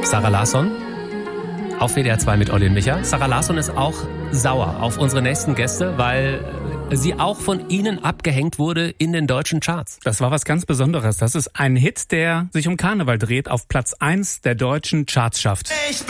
Sarah Larsson auf WDR 2 mit Olli und Micha. Sarah Larsson ist auch sauer auf unsere nächsten Gäste, weil sie auch von ihnen abgehängt wurde in den deutschen Charts. Das war was ganz Besonderes. Das ist ein Hit, der sich um Karneval dreht, auf Platz 1 der deutschen Charts schafft.